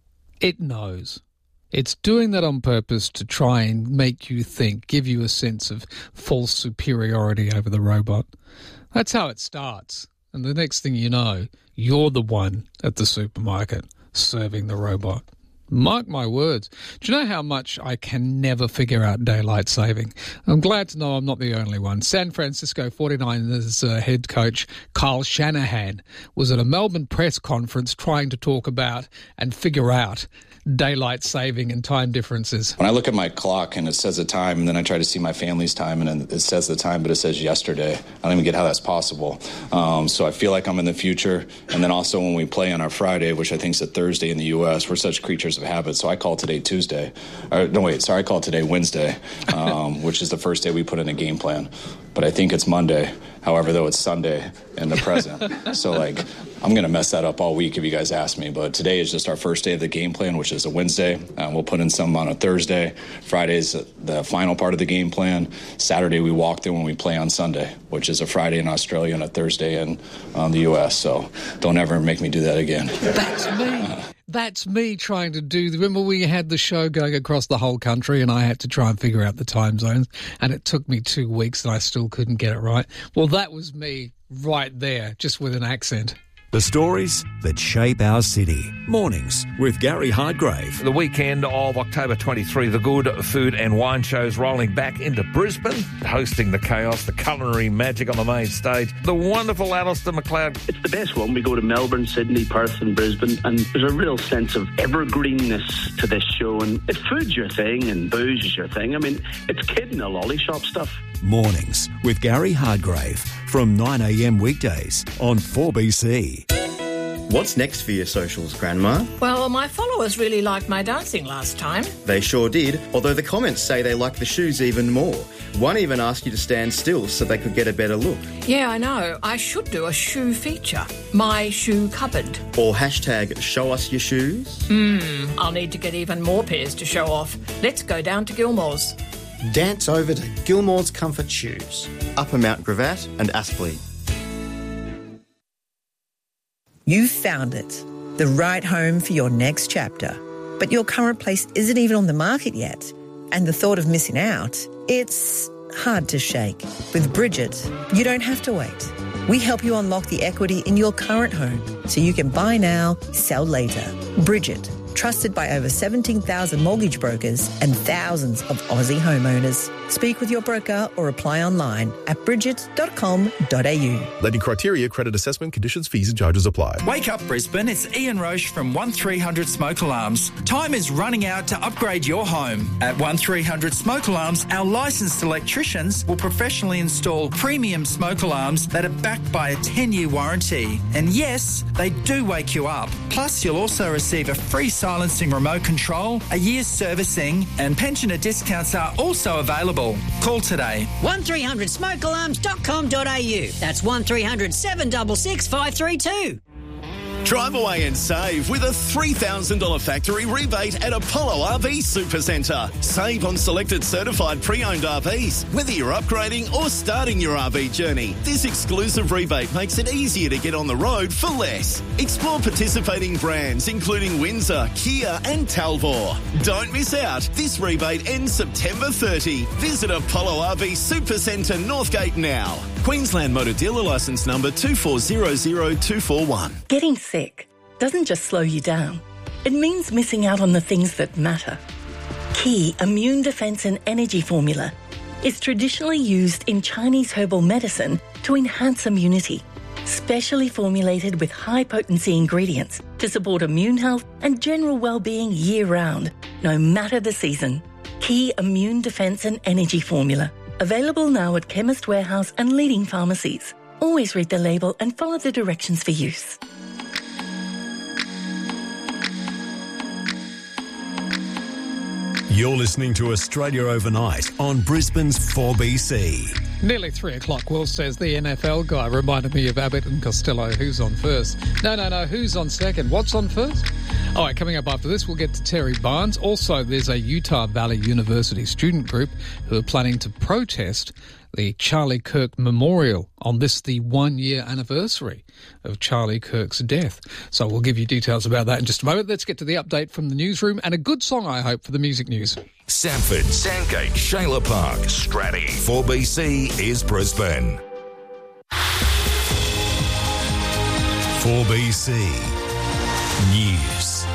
It knows. It's doing that on purpose to try and make you think, give you a sense of false superiority over the robot. That's how it starts. And the next thing you know, you're the one at the supermarket serving the robot. Mark my words. Do you know how much I can never figure out daylight saving? I'm glad to know I'm not the only one. San Francisco forty-niners uh, head coach Kyle Shanahan was at a Melbourne press conference trying to talk about and figure out daylight saving and time differences. When I look at my clock and it says the time, and then I try to see my family's time and it says the time, but it says yesterday. I don't even get how that's possible. Um, so I feel like I'm in the future. And then also when we play on our Friday, which I think is a Thursday in the U S, we're such creatures of habit. So I call today Tuesday. Or, no, wait, sorry, I call today Wednesday, um, which is the first day we put in a game plan. But I think it's Monday. However, though, it's Sunday in the present. So, like, I'm going to mess that up all week if you guys ask me. But today is just our first day of the game plan, which is a Wednesday. Um, we'll put in some on a Thursday. Friday's the final part of the game plan. Saturday, we walk through when we play on Sunday, which is a Friday in Australia and a Thursday in um, the U S. So don't ever make me do that again. That's me. That's me trying to do... Remember we had the show going across the whole country and I had to try and figure out the time zones and it took me two weeks and I still couldn't get it right? Well, that was me right there, just with an accent. The stories that shape our city. Mornings with Gary Hardgrave. The weekend of October twenty-third, the Good Food and Wine Show's rolling back into Brisbane, hosting the chaos, the culinary magic on the main stage. The wonderful Alistair McLeod. It's the best one. We go to Melbourne, Sydney, Perth and Brisbane, and there's a real sense of evergreenness to this show. And if food's your thing and booze is your thing, I mean, it's kid in a lolly shop stuff. Mornings with Gary Hardgrave from nine a.m. weekdays on four B C. What's next for your socials, Grandma? Well, my followers really liked my dancing last time. They sure did, although the comments say they like the shoes even more. One even asked you to stand still so they could get a better look. Yeah, I know. I should do a shoe feature. My shoe cupboard. Or hashtag show us your shoes. Hmm, I'll need to get even more pairs to show off. Let's go down to Gilmore's. Dance over to Gilmore's Comfort Shoes. Upper Mount Gravatt and Aspley. You've found it, the right home for your next chapter. But your current place isn't even on the market yet. And the thought of missing out, it's hard to shake. With Bridget, you don't have to wait. We help you unlock the equity in your current home so you can buy now, sell later. Bridget, trusted by over seventeen thousand mortgage brokers and thousands of Aussie homeowners. Speak with your broker or apply online at bridget dot com dot a u. Lending criteria, credit assessment, conditions, fees and charges apply. Wake up, Brisbane. It's Ian Roche from one three hundred Smoke Alarms. Time is running out to upgrade your home. At one three hundred Smoke Alarms, our licensed electricians will professionally install premium smoke alarms that are backed by a ten-year warranty. And yes, they do wake you up. Plus, you'll also receive a free silencing remote control, a year's servicing, and pensioner discounts are also available. Call today. one three hundred smoke alarms dot com dot a u. That's one three hundred seven six six five three two. Drive away and save with a three thousand dollars factory rebate at Apollo R V Supercentre. Save on selected certified pre-owned R Vs, whether you're upgrading or starting your R V journey. This exclusive rebate makes it easier to get on the road for less. Explore participating brands including Windsor, Kia and Talbot. Don't miss out. This rebate ends September thirtieth. Visit Apollo R V Supercentre Northgate now. Queensland Motor Dealer Licence number two four zero zero two four one. Getting sick doesn't just slow you down. It means missing out on the things that matter. Key Immune Defence and Energy Formula is traditionally used in Chinese herbal medicine to enhance immunity, specially formulated with high-potency ingredients to support immune health and general well-being year-round, no matter the season. Key Immune Defence and Energy Formula. Available now at Chemist Warehouse and leading pharmacies. Always read the label and follow the directions for use. You're listening to Australia Overnight on Brisbane's four B C. Nearly three o'clock. Will says the N F L guy reminded me of Abbott and Costello. Who's on first? No, no, no. Who's on second? What's on first? All right, coming up after this, we'll get to Terry Barnes. Also, there's a Utah Valley University student group who are planning to protest the Charlie Kirk Memorial on this, the one-year anniversary of Charlie Kirk's death. So we'll give you details about that in just a moment. Let's get to the update from the newsroom and a good song, I hope, for the music news. Sanford, Sandgate, Shayla Park, Stratty. four B C is Brisbane. four B C News.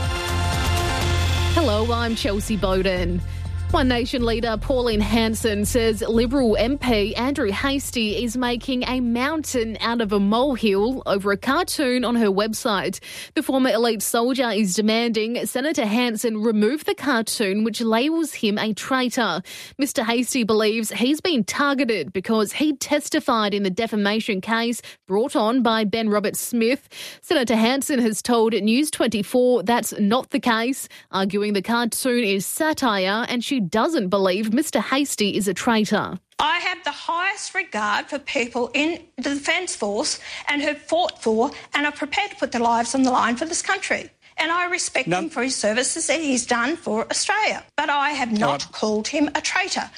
Hello, I'm Chelsea Bowden. One Nation leader Pauline Hanson says Liberal M P Andrew Hastie is making a mountain out of a molehill over a cartoon on her website. The former elite soldier is demanding Senator Hanson remove the cartoon which labels him a traitor. Mister Hastie believes he's been targeted because he testified in the defamation case brought on by Ben Roberts-Smith. Senator Hanson has told News twenty-four that's not the case, arguing the cartoon is satire and she doesn't believe Mister Hastie is a traitor. I have the highest regard for people in the Defence Force and who've fought for and are prepared to put their lives on the line for this country. And I respect no. him for his services that he's done for Australia. But I have not right. called him a traitor.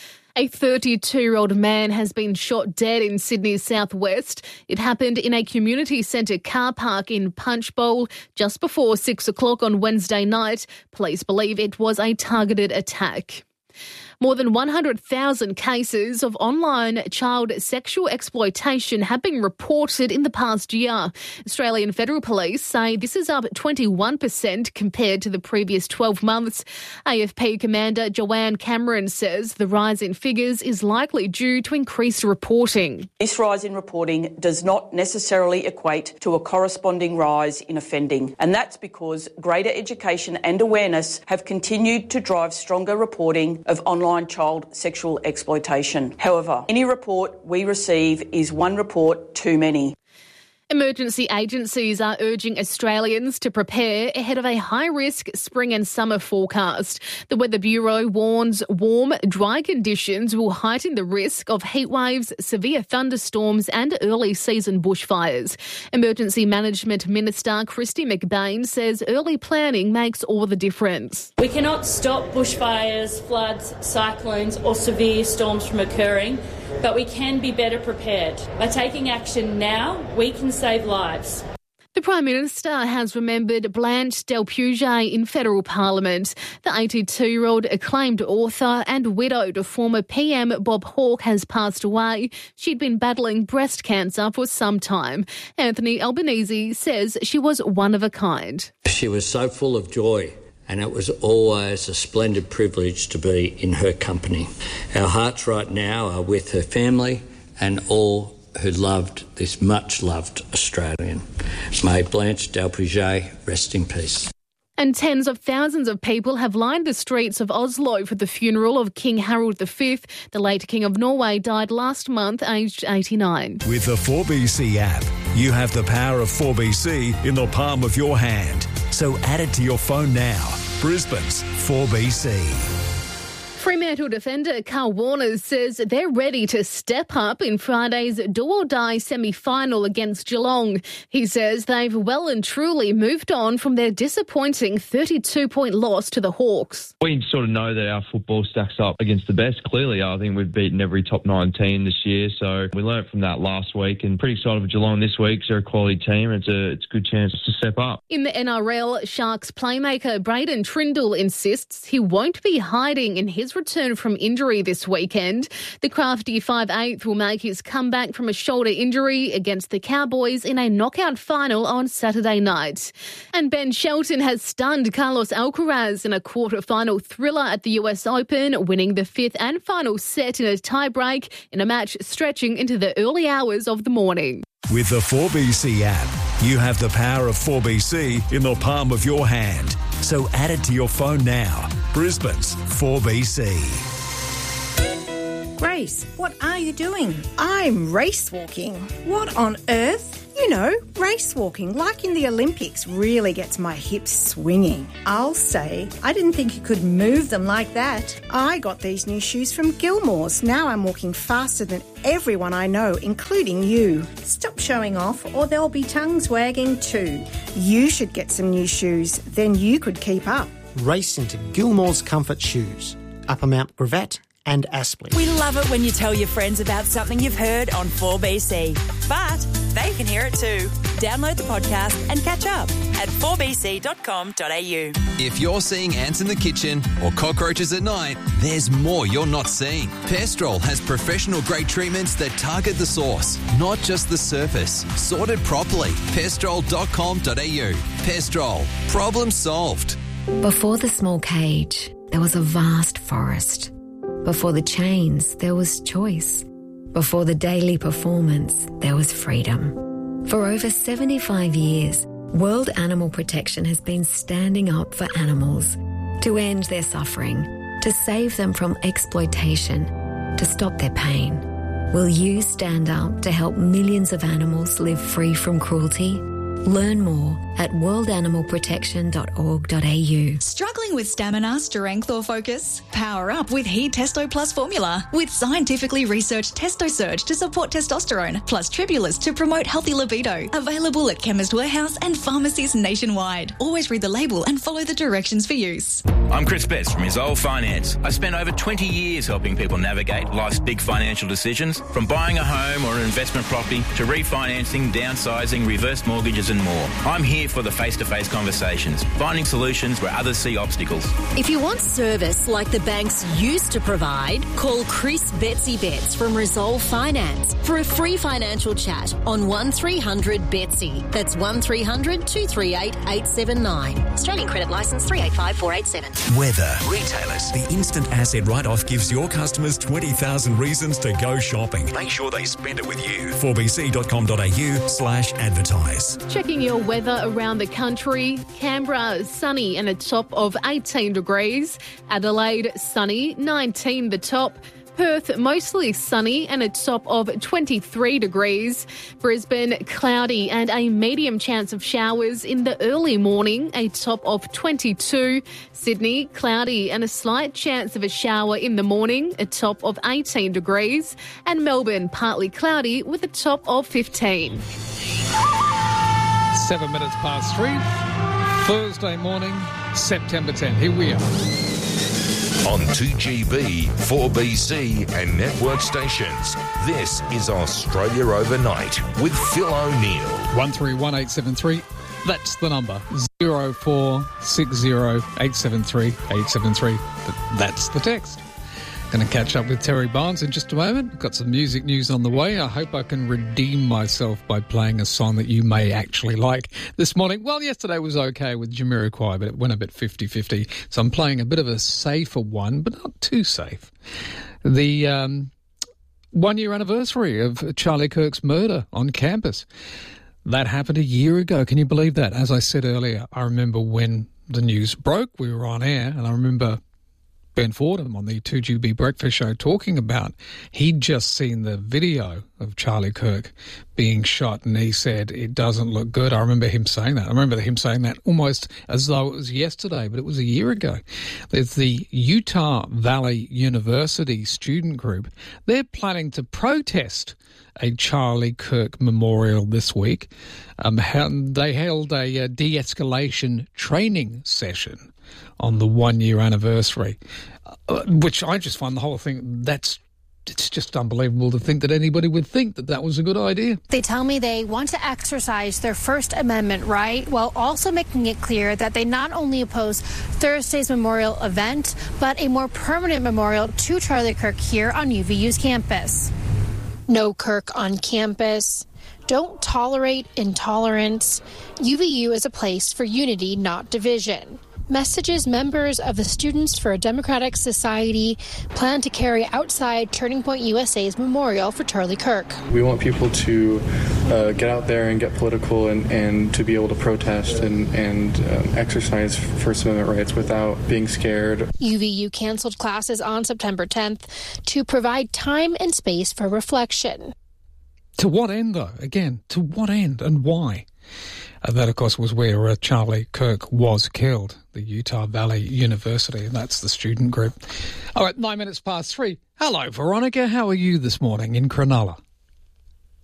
A thirty-two-year-old man has been shot dead in Sydney's southwest. It happened in a community centre car park in Punchbowl just before six o'clock on Wednesday night. Police believe it was a targeted attack. More than one hundred thousand cases of online child sexual exploitation have been reported in the past year. Australian Federal Police say this is up twenty-one percent compared to the previous twelve months. A F P Commander Joanne Cameron says the rise in figures is likely due to increased reporting. This rise in reporting does not necessarily equate to a corresponding rise in offending, and that's because greater education and awareness have continued to drive stronger reporting of online Online child sexual exploitation. However, any report we receive is one report too many. Emergency agencies are urging Australians to prepare ahead of a high-risk spring and summer forecast. The Weather Bureau warns warm, dry conditions will heighten the risk of heatwaves, severe thunderstorms and early-season bushfires. Emergency Management Minister Kristy McBain says early planning makes all the difference. We cannot stop bushfires, floods, cyclones or severe storms from occurring, but we can be better prepared. By taking action now, we can save lives. The Prime Minister has remembered Blanche Del Puget in federal parliament. The eighty-two-year-old acclaimed author and widowed of former P M Bob Hawke has passed away. She'd been battling breast cancer for some time. Anthony Albanese says she was one of a kind. She was so full of joy, and it was always a splendid privilege to be in her company. Our hearts right now are with her family and all who loved this much-loved Australian. May Blanche Del Puget rest in peace. And tens of thousands of people have lined the streets of Oslo for the funeral of King Harald the Fifth. The late King of Norway died last month, aged eighty-nine. With the four B C app, you have the power of four B C in the palm of your hand. So add it to your phone now. Brisbane's four B C. Fremantle defender Carl Warner says they're ready to step up in Friday's do-or-die semi-final against Geelong. He says they've well and truly moved on from their disappointing thirty-two point loss to the Hawks. We sort of know that our football stacks up against the best. Clearly, I think we've beaten every top nine team this year, so we learnt from that last week and pretty excited for Geelong this week. They're a quality team. It's a, it's a good chance to step up. In the N R L, Sharks playmaker Braden Trindle insists he won't be hiding in his return from injury this weekend. The crafty five eighth will make his comeback from a shoulder injury against the Cowboys in a knockout final on Saturday night. And Ben Shelton has stunned Carlos Alcaraz in a quarter-final thriller at the U S Open, winning the fifth and final set in a tie-break in a match stretching into the early hours of the morning. With the four B C app, you have the power of four B C in the palm of your hand. So add it to your phone now. Brisbane's four B C. Grace, what are you doing? I'm race walking. What on earth? You know, race walking, like in the Olympics, really gets my hips swinging. I'll say, I didn't think you could move them like that. I got these new shoes from Gilmore's. Now I'm walking faster than everyone I know, including you. Stop showing off or there'll be tongues wagging too. You should get some new shoes, then you could keep up. Race into Gilmore's Comfort Shoes, Upper Mount Gravatt and Aspley. We love it when you tell your friends about something you've heard on four B C, but they can hear it too. Download the podcast and catch up at four b c dot com dot a u. If you're seeing ants in the kitchen or cockroaches at night, there's more you're not seeing. Pestrol has professional-grade treatments that target the source, not just the surface. Sorted properly. pestrol dot com dot a u. Pestrol. Problem solved. Before the small cage, there was a vast forest. Before the chains, there was choice. Before the daily performance, there was freedom. For over seventy-five years, World Animal Protection has been standing up for animals to end their suffering, to save them from exploitation, to stop their pain. Will you stand up to help millions of animals live free from cruelty? Learn more at world animal protection dot org dot a u. Struggling with stamina, strength or focus? Power up with Heat Testo Plus formula with scientifically researched Testo Surge to support testosterone plus Tribulus to promote healthy libido. Available at Chemist Warehouse and pharmacies nationwide. Always read the label and follow the directions for use. I'm Chris Betts from Resolve Finance. I spent over twenty years helping people navigate life's big financial decisions, from buying a home or an investment property to refinancing, downsizing, reverse mortgages and more. I'm here for the face-to-face conversations, finding solutions where others see obstacles. If you want service like the banks used to provide, call Chris Betsy Betts from Resolve Finance for a free financial chat on one three hundred Betsy. That's one three hundred two three eight eight seven nine. Australian credit licence three eight five four eight seven. Weather. Retailers. The instant asset write-off gives your customers twenty thousand reasons to go shopping. Make sure they spend it with you. four b c dot com dot a u slash advertise. Checking your weather around the country. Canberra, sunny and a top of eighteen degrees. Adelaide, sunny, nineteen the top. Perth, mostly sunny and a top of twenty-three degrees. Brisbane, cloudy and a medium chance of showers in the early morning, a top of twenty-two. Sydney, cloudy and a slight chance of a shower in the morning, a top of eighteen degrees. And Melbourne, partly cloudy with a top of fifteen. Seven minutes past three, Thursday morning, September tenth. Here we are. On two G B, four B C and network stations, this is Australia Overnight with Phil O'Neill. one three one eight seven three, that's the number. zero four six zero eight seven three eight seven three. That's the text. Going to catch up with Terry Barnes in just a moment. Got some music news on the way. I hope I can redeem myself by playing a song that you may actually like this morning. Well, yesterday was okay with Jamiroquai, but it went a bit fifty-fifty. So I'm playing a bit of a safer one, but not too safe. The um, one-year anniversary of Charlie Kirk's murder on campus. That happened a year ago. Can you believe that? As I said earlier, I remember when the news broke, we were on air, and I remember Ben Fordham on the two G B Breakfast Show talking about he'd just seen the video of Charlie Kirk being shot, and he said it doesn't look good. I remember him saying that. I remember him saying that almost as though it was yesterday, but it was a year ago. There's the Utah Valley University student group. They're planning to protest a Charlie Kirk memorial this week. Um, they held a uh, de-escalation training session on the one-year anniversary, uh, which I just find the whole thing, that's it's just unbelievable to think that anybody would think that that was a good idea. They tell me they want to exercise their First Amendment right while also making it clear that they not only oppose Thursday's memorial event, but a more permanent memorial to Charlie Kirk here on U V U's campus. No Kirk on campus. Don't tolerate intolerance. U V U is a place for unity, not division. Messages members of the Students for a Democratic Society plan to carry outside Turning Point U S A's memorial for Charlie Kirk. We want people to uh, get out there and get political and, and to be able to protest and, and um, exercise First Amendment rights without being scared. U V U canceled classes on September tenth to provide time and space for reflection. To what end, though? Again, to what end and why? Uh, that, of course, was where uh, Charlie Kirk was killed, the Utah Valley University, and that's the student group. All right, nine minutes past three. Hello, Veronica. How are you this morning in Cronulla?